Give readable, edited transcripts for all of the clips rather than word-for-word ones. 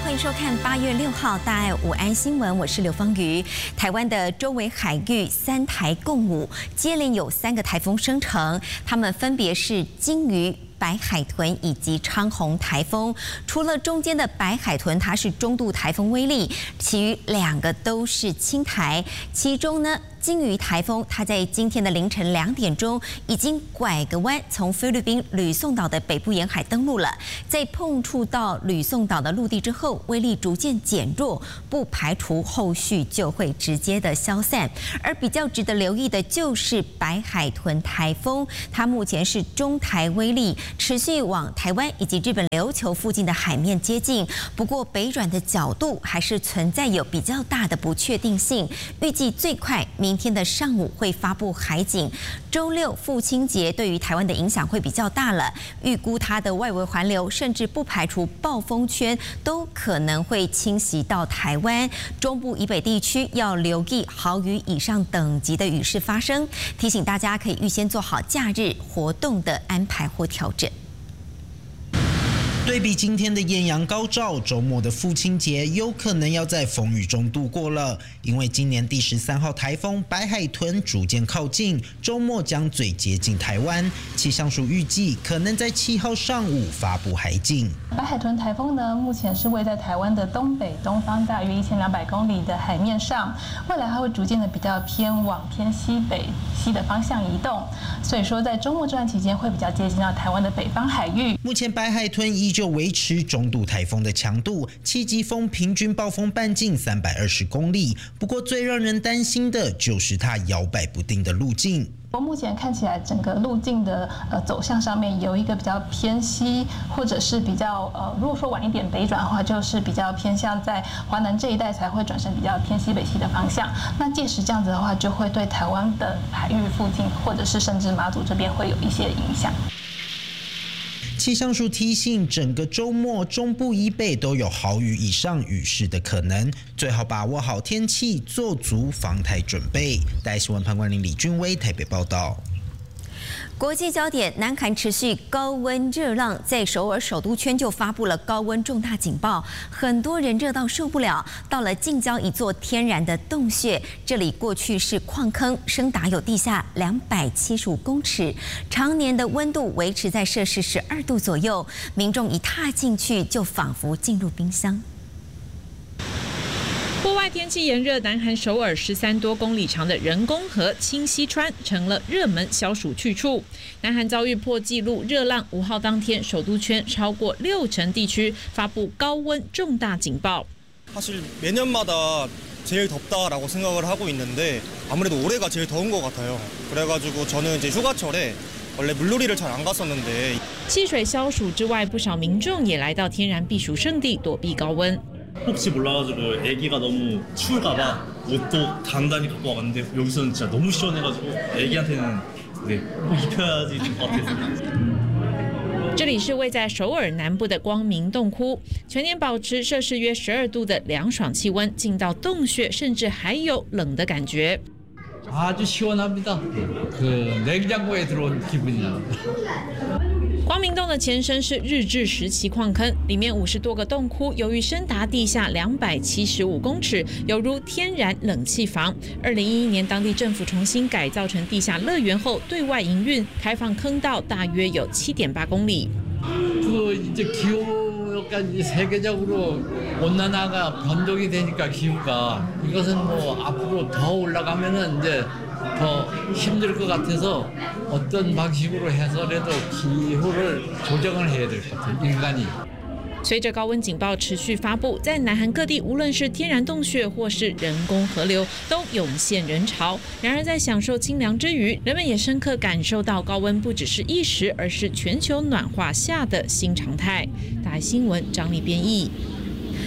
欢迎收看8月6号大爱午安新闻，我是刘芳瑜。台湾的周围海域3台共舞，接连有3个台风生成，它们分别是鲸鱼、白海豚以及昌洪台风。除了中间的白海豚，它是中度台风威力，其余2个都是轻台。其中呢，鲸鱼台风它在今天的凌晨2点钟已经拐个弯，从菲律宾吕宋岛的北部沿海登陆了。在碰触到吕宋岛的陆地之后，威力逐渐减弱，不排除后续就会直接的消散。而比较值得留意的就是白海豚台风，它目前是中台威力，持续往台湾以及日本琉球附近的海面接近。不过北转的角度还是存在有比较大的不确定性，预计最快明天的上午会发布海警。周6父亲节对于台湾的影响会比较大了，预估它的外围环流甚至不排除暴风圈都可能会侵袭到台湾。中部以北地区要留意豪雨以上等级的雨势发生，提醒大家可以预先做好假日活动的安排或调整。 对比今天的艳阳高照，周末的父亲节有可能要在风雨中度过了，因为今年第13号台风白海豚逐渐靠近，周末将最接近台湾。气象署预计可能在7号上午发布海警。 白海豚台风呢，目前是位在台湾的东北东方大约1200公里的海面上，未来它会逐渐的比较往偏西北西的方向移动，所以说在周末这段期间会比较接近到台湾的北方海域。 目前白海豚依旧维持中度台风的强度，7级风平均暴风半径320公里。不过最让人担心的就是它摇摆不定的路径。 目前看起来整个路径的走向上面有一个比较偏西，或者是比较如果说晚一点北转的话，就是比较偏向在华南这一带才会转成比较偏西北西的方向。那届时这样子的话，就会对台湾的海域附近，或者是甚至马祖这边会有一些影响。 气象署提醒，整个周末中部以北都有豪雨以上雨势的可能，最好把握好天气，做足防台准备。大爱新闻潘冠霖、李俊威台北报道。 国际焦点：南韩持续高温热浪，在首尔首都圈就发布了高温重大警报，很多人热到受不了。到了近郊一座天然的洞穴，这里过去是矿坑，深达有地下275公尺，常年的温度维持在摄氏12度左右，民众一踏进去就仿佛进入冰箱。 户外天气炎热，南韩首尔13多公里长的人工河清溪川成了热门消暑去处。南韩遭遇破纪录热浪，5号当天首都圈超过60%地区发布高温重大警报。 사실 매년마다 제일 덥다라고 생각을 하고 있는데 아무래도 올해가 제일 더운 것 같아요. 그래가지고 저는 이제 휴가철에 원래 물놀이를 잘 안 갔었는데 戏水消暑之外，不少民众也来到天然避暑胜地躲避高温。 혹시 몰라가지고 애기가 너무 추울까봐 옷도 단단히 갖고 왔는데 여기서는 진짜 너무 시원해가지고 애기한테는 꼭 입혀야지 될 것 같아서. 这里是位在首尔南部的光明洞窟，全年保持摄氏约12度的凉爽气温，进到洞穴甚至还有冷的感觉。 아주 시원합니다. 그 냉장고에 들어온 기분이야. 光明洞的前身是日治时期矿坑，里面50多个洞窟，由于深达地下275公尺，犹如天然冷气房。2011年，当地政府重新改造成地下乐园后，对外营运，开放坑道大约有7.8公里。 그 이제 기후가 세계적으로 온난화가 변동이 되니까 기후가 이것은 뭐 앞으로 더 올라가면은 이제 더 힘들 것 같아서 어떤 방식으로 해서라도 기후를 조정을 해야 될 것 같아요. 인간이. 随着高温警报持续发布，在南韩各地，无论是天然洞穴或是人工河流，都涌现人潮。然而，在享受清凉之余，人们也深刻感受到高温不只是一时，而是全球暖化下的新常态。大新闻张力编译。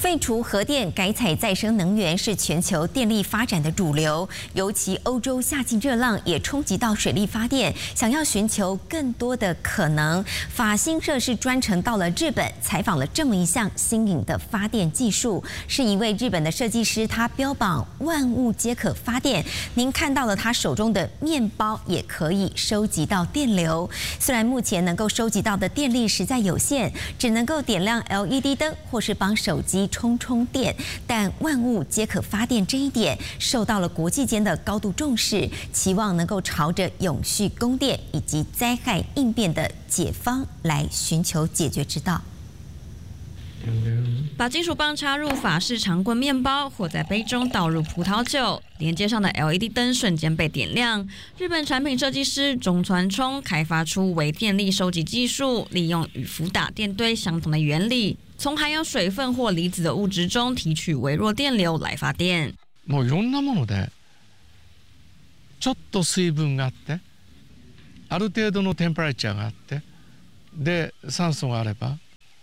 废除核电，改采再生能源是全球电力发展的主流。尤其欧洲夏季热浪也冲击到水力发电，想要寻求更多的可能，法新社是专程到了日本，采访了这么一项新颖的发电技术，是一位日本的设计师，他标榜万物皆可发电。您看到了他手中的面包也可以收集到电流。虽然目前能够收集到的电力实在有限，只能够点亮 LED 灯或是帮手机充电，但万物皆可发电这一点受到了国际间的高度重视，期望能够朝着永续供电以及灾害应变的解方来寻求解决之道。 把金属棒插入法式长棍面包，或在杯中倒入葡萄酒，连接上的 LED 灯瞬间被点亮。日本产品设计师中川聪开发出微电力收集技术，利用与浮打电堆相同的原理，从含有水分或离子的物质中提取微弱电流来发電。 もういろんなものでちょっと水分があって、ある程度のテンパレチャーがあって、で酸素があれば、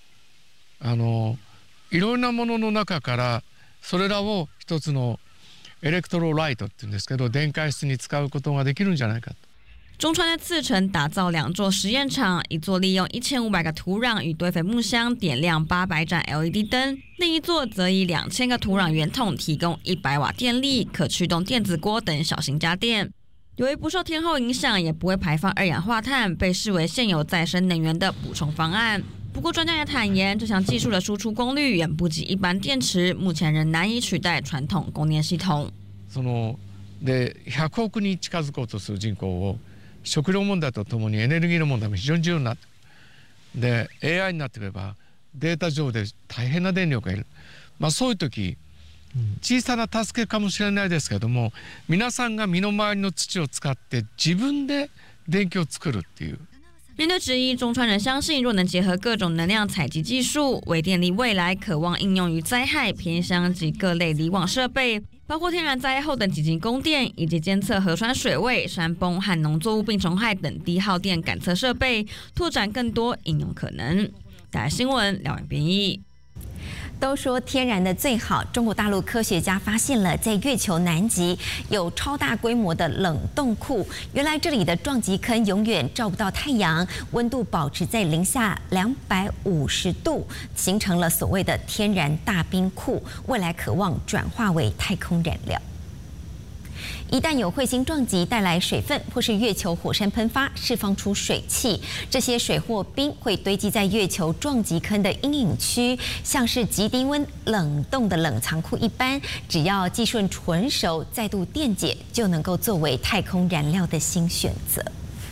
いろんなものの中からそれらを一つのエレクトロライトっていうんですけど、電解質に使うことができるんじゃないかと。 中川在次城打造2座实验场，一座利用1500个土壤与堆肥木箱点亮800盏 LED 灯，另一座则以2000个土壤圆筒提供100瓦电力，可驱动电子锅等小型家电。由于不受天候影响，也不会排放二氧化碳，被视为现有再生能源的补充方案。不过专家也坦言，这项技术的输出功率远不及一般電池，目前仍難以取代传统供電系統。 で100億に近づこうとする人口を食料問題とともにエネルギーの問題も非常に重要になってで AI になってくればデータ上で大変な電力がいる、そういう時小さな助けかもしれないですけども、皆さんが身の回りの土を使って自分で電気を作るっていう。 面对质疑，中川人相信，若能结合各种能量采集技术，微电力未来渴望应用于灾害、偏乡及各类离网设备，包括天然灾害后的紧急供电，以及监测河川水位、山崩和农作物病虫害等低耗电感测设备，拓展更多应用可能。大新闻廖婉编译。 都说天然的最好，中国大陆科学家发现了在月球南极有超大规模的冷冻库。原来这里的撞击坑永远照不到太阳，温度保持在零下250度，形成了所谓的天然大冰库。未来渴望转化为太空燃料。一旦有彗星撞击带来水分，或是月球火山喷发释放出水汽，这些水或冰会堆积在月球撞击坑的阴影区，像是极低温冷冻的冷藏库一般，只要技术纯熟，再度电解，就能够作为太空燃料的新选择。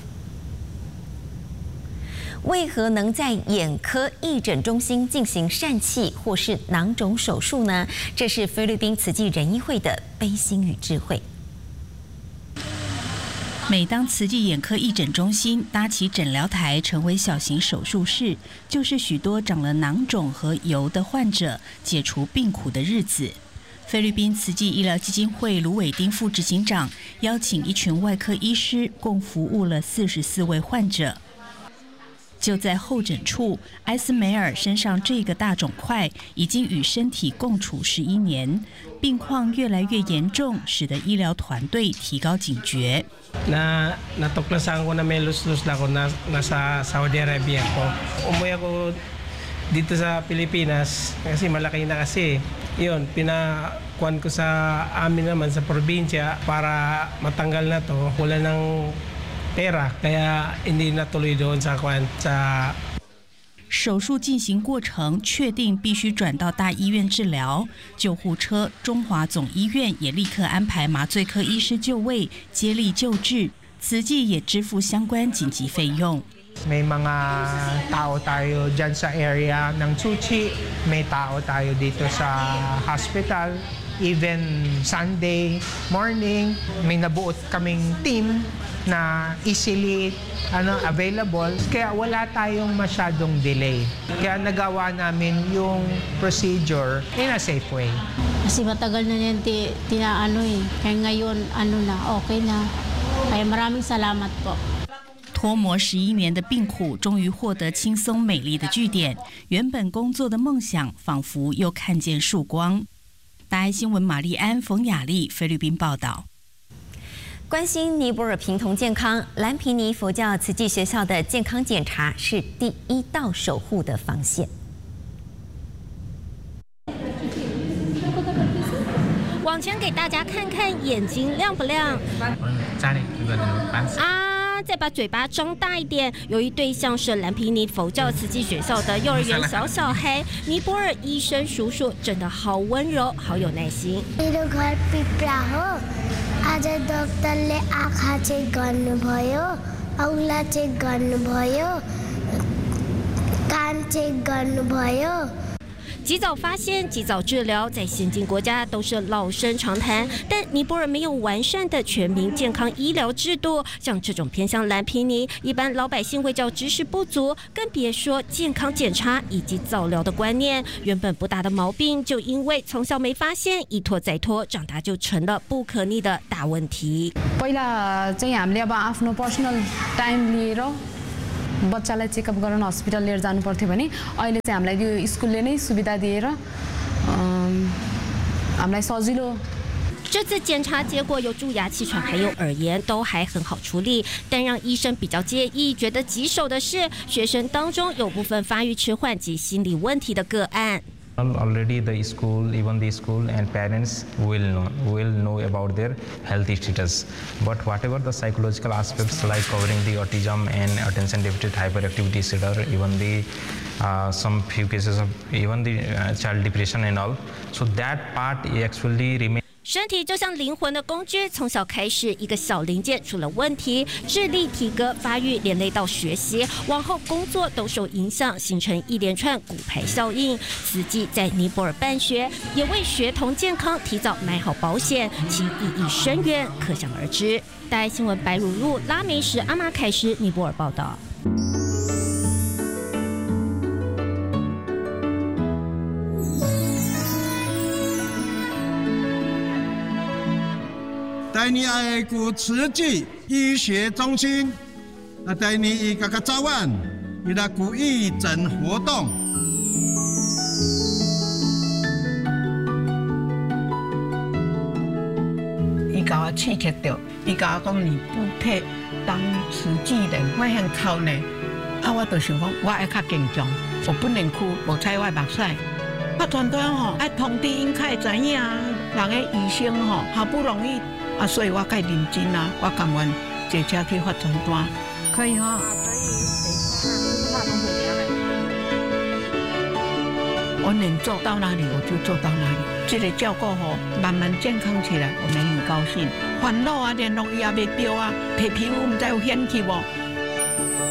为何能在眼科义诊中心进行疝气或是囊肿手术呢？这是菲律宾慈济人医会的悲心与智慧。 每当慈济眼科义诊中心搭起诊疗台成为小型手术室，就是许多长了囊肿和疣的患者解除病苦的日子。菲律宾慈济医疗基金会卢伟丁副执行长邀请一群外科医师，共服务了44位患者。就在候诊处，埃斯梅尔身上这个大肿块已经与身体共处11年，病况越来越严重，使得医疗团队提高警觉。 Natuklasan ko na may lus-lus na ako nasa Saudi Arabia ako. Umuwi ako dito sa Pilipinas kasi malaki na kasi. Yun, pinakuan ko sa amin naman sa probinsya para matanggal na to. Wala ng pera, kaya hindi natuloy doon sa 手术进行过程确定必须转到大医院治疗，救护车中华总医院也立刻安排麻醉科医师就位，接力救治。慈济也支付相关紧急费用。 May mga tao tayo dyan sa area ng Tsuchi, may tao tayo dito sa hospital. Even Sunday morning, may nabuot kaming team na easily available, kaya wala tayong masyadong delay. Kaya nagawa namin yung procedure in a safe way. Kasi matagal na yan kaya ngayon okay na. Kaya maraming salamat po. 脱模11年的病苦，终于获得轻松美丽的句点。原本工作的梦想，仿佛又看见曙光。大爱新闻玛丽安、冯雅丽菲律宾报道。 关心尼泊尔贫童健康，蓝毗尼佛教慈济学校的健康检查是第一道守护的防线。 往前给大家看看眼睛亮不亮？再把嘴巴张大一点。由于对象是蓝毗尼佛教慈济学校的幼儿园小孩，尼泊尔医生叔叔真的好温柔，好有耐心。及早发现，及早治疗，在先进国家都是老生常谈。但尼泊尔没有完善的全民健康医疗制度，像这种偏向蓝毗尼，一般老百姓会叫知识不足，更别说健康检查以及早疗的观念。原本不大的毛病，就因为从小没发现，一拖再拖，长大就成了不可逆的大问题。 पहिला चाहिँ हामीले अब आफ्नो personal time लिएर बच्चालाई चेकअप गराउन हस्पिटल लिएर जानु पर्थ्यो भने अहिले चाहिँ हामीलाई यो स्कुलले नै सुविधा दिएर हामीलाई सजिलो。 这次检查结果有蛀牙、气喘还有耳炎，都还很好处理。但让医生比较介意、觉得棘手的是，学生当中有部分发育迟缓及心理问题的个案。 Already the school, even the school and parents will know about their health status. But whatever the psychological aspects like covering the autism and attention deficit hyperactivity disorder, even the some few cases of even the child depression and all. So that part actually remains. 身体就像灵魂的工具，从小开始一个小零件出了问题，智力、体格发育连累到学习，往后工作都受影响，形成一连串骨牌效应。慈济在尼泊尔办学，也为学童健康提早买好保险，其意义深远，可想而知。大爱新闻白如露、拉美什、阿马凯什，尼泊尔报道。 带你爱顾慈济医学中心，带你一个早晚，你的顾义诊活动。 伊甲我刺激到，伊甲我讲你不配当慈济人，我很哭呢。我就想讲，我要较坚强，我不能哭，无采我目屎。团队爱通知因较会知影，人个医生好不容易。所以我该认真啊！我甘愿坐车去发传单，可以哈。我能做到哪里，我就做到哪里。这个照顾慢慢健康起来，我们很高兴。烦恼啊，联络也袂到啊，皮肤唔知有显去无？